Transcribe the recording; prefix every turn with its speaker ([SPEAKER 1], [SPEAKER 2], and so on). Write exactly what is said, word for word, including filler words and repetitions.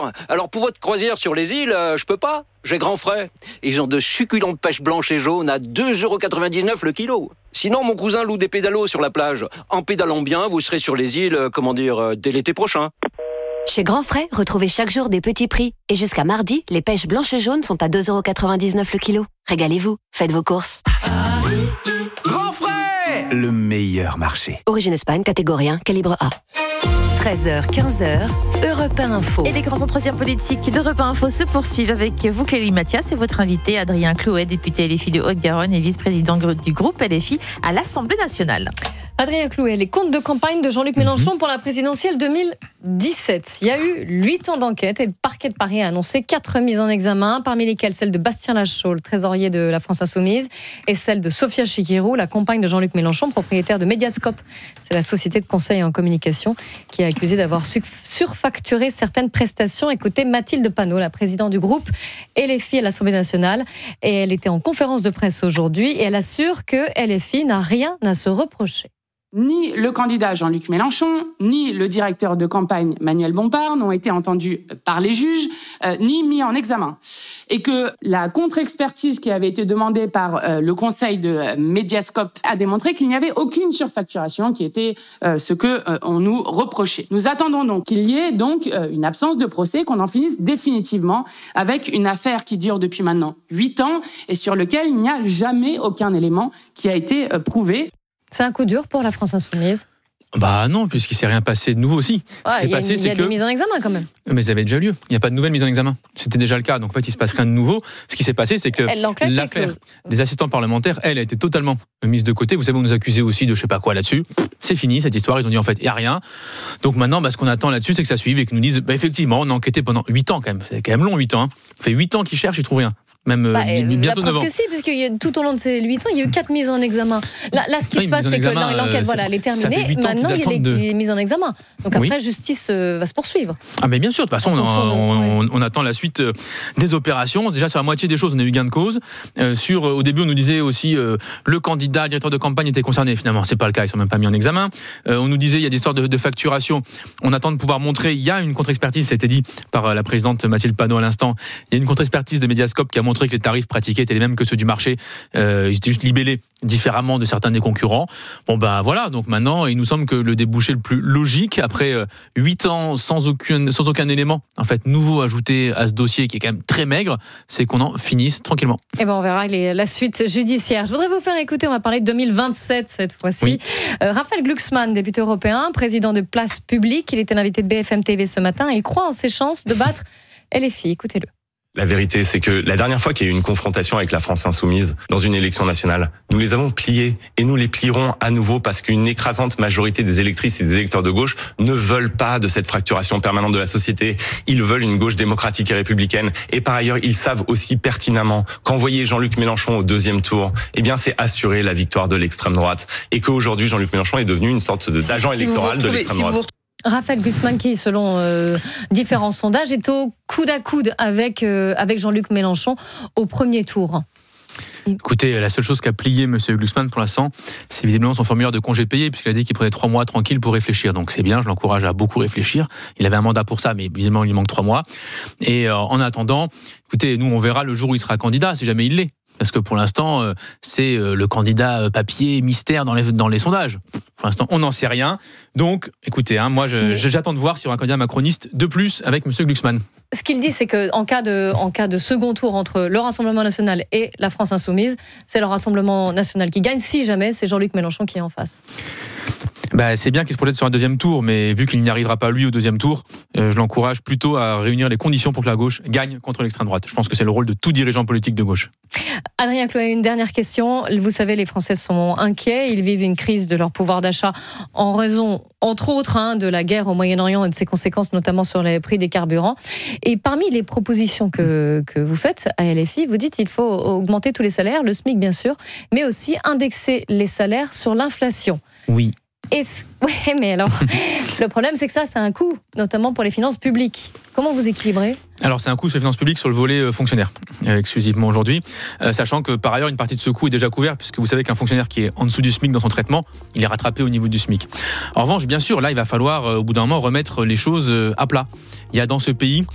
[SPEAKER 1] Alors pour votre croisière sur les îles, euh, je peux pas. J'ai grand frais. Ils ont de succulentes pêches blanches et jaunes à deux euros quatre-vingt-dix-neuf le kilo. Sinon, mon cousin loue des pédalos sur la plage. En pédalant bien, vous serez sur les îles, euh, comment dire, euh, dès l'été prochain.
[SPEAKER 2] Chez Grand Frais, retrouvez chaque jour des petits prix. Et jusqu'à mardi, les pêches blanches et jaunes sont à deux euros quatre-vingt-dix-neuf le kilo. Régalez-vous, faites vos courses.
[SPEAKER 3] Grand Frais, le meilleur marché.
[SPEAKER 2] Origine Espagne, catégorie un, calibre A.
[SPEAKER 4] treize heures, quinze heures, Europe un Info.
[SPEAKER 5] Et les grands entretiens politiques d'Europe un Info se poursuivent avec vous, Clélie Mathias, et votre invité, Adrien Clouet, député L F I de Haute-Garonne et vice-président du groupe L F I à l'Assemblée nationale.
[SPEAKER 6] Adrien Clouet, les comptes de campagne de Jean-Luc Mélenchon pour la présidentielle deux mille dix-sept. Il y a eu huit ans d'enquête et le parquet de Paris a annoncé quatre mises en examen, parmi lesquelles celle de Bastien Lachaud, le trésorier de la France Insoumise, et celle de Sophia Chikirou, la compagne de Jean-Luc Mélenchon, propriétaire de Mediascope. C'est la société de conseil en communication qui est accusée d'avoir surfacturé certaines prestations. Écoutez Mathilde Panot, la présidente du groupe L F I à l'Assemblée nationale, et elle était en conférence de presse aujourd'hui et elle assure que L F I n'a rien à se reprocher.
[SPEAKER 7] Ni le candidat Jean-Luc Mélenchon, ni le directeur de campagne Manuel Bompard n'ont été entendus par les juges, euh, ni mis en examen. Et que la contre-expertise qui avait été demandée par euh, le conseil de euh, Mediascope a démontré qu'il n'y avait aucune surfacturation qui était euh, ce que euh, on nous reprochait. Nous attendons donc qu'il y ait donc euh, une absence de procès, qu'on en finisse définitivement avec une affaire qui dure depuis maintenant huit ans et sur laquelle il n'y a jamais aucun élément qui a été euh, prouvé.
[SPEAKER 6] C'est un coup dur pour la France Insoumise.
[SPEAKER 8] Bah non, puisqu'il ne s'est rien passé de nouveau aussi.
[SPEAKER 6] Ouais,
[SPEAKER 8] Ce qui s'est
[SPEAKER 6] y a,
[SPEAKER 8] passé,
[SPEAKER 6] y
[SPEAKER 8] c'est
[SPEAKER 6] a
[SPEAKER 8] que...
[SPEAKER 6] des mises en examen quand même.
[SPEAKER 8] Mais ça avait déjà lieu. Il n'y a pas de nouvelle mise en examen. C'était déjà le cas. Donc en fait, il ne se passe rien de nouveau. Ce qui s'est passé, c'est que l'affaire des assistants parlementaires, elle, a été totalement mise de côté. Vous savez, on nous accusait aussi de je ne sais pas quoi là-dessus. C'est fini, cette histoire. Ils ont dit en fait, il n'y a rien. Donc maintenant, bah, ce qu'on attend là-dessus, c'est que ça suive et qu'ils nous disent, bah, effectivement, on a enquêté pendant huit ans quand même. C'est quand même long, huit ans. Hein. Ça fait huit ans qu'ils cherchent, ils ne trouvent rien. Même bah, euh, bientôt neuf ans.
[SPEAKER 6] Que si, parce que tout au long de ces huit ans, il y a eu quatre mises en examen. Là, là ce qui oui, se passe, c'est que l'enquête, euh, voilà, elle est terminée. Maintenant, il y a les, de... les mises en examen. Donc après, oui. justice euh, va se poursuivre.
[SPEAKER 8] Ah, mais bien sûr, de toute façon, on, on, on, on attend la suite euh, des opérations. Déjà, sur la moitié des choses, on a eu gain de cause. Euh, sur, euh, au début, on nous disait aussi euh, le candidat, le directeur de campagne était concerné. Finalement, c'est pas le cas, ils sont même pas mis en examen. Euh, on nous disait, il y a des histoires de, de facturation. On attend de pouvoir montrer, il y a une contre-expertise, ça a été dit par la présidente Mathilde Panot à l'instant. Il y a une contre-expertise de Mediascope qui a montré que les tarifs pratiqués étaient les mêmes que ceux du marché, euh, ils étaient juste libellés différemment de certains des concurrents. Bon ben voilà, donc maintenant il nous semble que le débouché le plus logique, après euh, huit ans sans aucun, sans aucun élément en fait nouveau ajouté à ce dossier qui est quand même très maigre, c'est qu'on en finisse tranquillement.
[SPEAKER 6] Et ben on verra les, la suite judiciaire. Je voudrais vous faire écouter, on va parler de deux mille vingt-sept cette fois-ci. Oui. Euh, Raphaël Glucksmann, député européen, président de Place Publique, il était l'invité de B F M T V ce matin et il croit en ses chances de battre L F I. Écoutez-le.
[SPEAKER 9] La vérité, c'est que la dernière fois qu'il y a eu une confrontation avec la France Insoumise dans une élection nationale, nous les avons pliés et nous les plierons à nouveau parce qu'une écrasante majorité des électrices et des électeurs de gauche ne veulent pas de cette fracturation permanente de la société. Ils veulent une gauche démocratique et républicaine. Et par ailleurs, ils savent aussi pertinemment qu'envoyer Jean-Luc Mélenchon au deuxième tour, eh bien, c'est assurer la victoire de l'extrême droite. Et qu'aujourd'hui, Jean-Luc Mélenchon est devenu une sorte d'agent si, si électoral de l'extrême si droite.
[SPEAKER 6] Raphaël Glucksmann, qui, selon euh, différents sondages, est au coude à coude avec, euh, avec Jean-Luc Mélenchon au premier tour.
[SPEAKER 8] Écoutez, la seule chose qu'a plié M. Glucksmann pour l'instant, c'est visiblement son formulaire de congé payé, puisqu'il a dit qu'il prenait trois mois tranquille pour réfléchir. Donc c'est bien, je l'encourage à beaucoup réfléchir. Il avait un mandat pour ça, mais visiblement il lui manque trois mois. Et euh, en attendant, écoutez, nous on verra le jour où il sera candidat, si jamais il l'est. Parce que pour l'instant, euh, c'est euh, le candidat papier mystère dans les, dans les sondages. Pour l'instant, on n'en sait rien. Donc, écoutez, hein, moi, je, Mais... j'attends de voir s'il y aura un candidat macroniste de plus avec M. Glucksmann.
[SPEAKER 6] Ce qu'il dit, c'est qu'en cas de, en cas de second tour entre le Rassemblement national et la France insoumise, c'est le Rassemblement national qui gagne, si jamais c'est Jean-Luc Mélenchon qui est en face.
[SPEAKER 8] Bah, c'est bien qu'il se projette sur un deuxième tour, mais vu qu'il n'y arrivera pas lui au deuxième tour, euh, je l'encourage plutôt à réunir les conditions pour que la gauche gagne contre l'extrême droite. Je pense que c'est le rôle de tout dirigeant politique de gauche.
[SPEAKER 6] Adrien Clouet, une dernière question. Vous savez, les Français sont inquiets. Ils vivent une crise de leur pouvoir d'achat en raison, entre autres, hein, de la guerre au Moyen-Orient et de ses conséquences, notamment sur les prix des carburants. Et parmi les propositions que, que vous faites à L F I, vous dites qu'il faut augmenter tous les salaires, le SMIC bien sûr, mais aussi indexer les salaires sur l'inflation.
[SPEAKER 8] Oui.
[SPEAKER 6] Et ouais, mais alors, le problème, c'est que ça, c'est un coût, notamment pour les finances publiques. Comment vous équilibrez ?
[SPEAKER 8] Alors, c'est un coût sur les finances publiques sur le volet euh, fonctionnaire, euh, exclusivement aujourd'hui, euh, sachant que par ailleurs, une partie de ce coût est déjà couvert, puisque vous savez qu'un fonctionnaire qui est en dessous du SMIC dans son traitement, il est rattrapé au niveau du SMIC. En revanche, bien sûr, là, il va falloir, euh, au bout d'un moment, remettre les choses euh, à plat. Il y a dans ce pays